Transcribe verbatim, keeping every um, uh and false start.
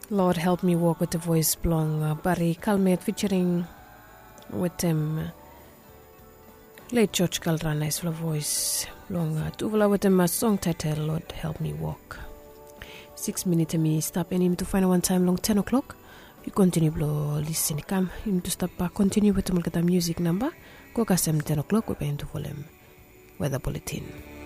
Lord Help Me Walk with the voice belong uh, Barry Kalmet featuring with him uh, late George Calderon, nice full voice belong uh, Tuvala with him a song title Lord Help Me Walk. Six minutes me stop and him to find one time long ten o'clock. You continue blow listen come him to stop uh, continue with the music number. Go kasem ten o'clock we pay into volume weather bulletin.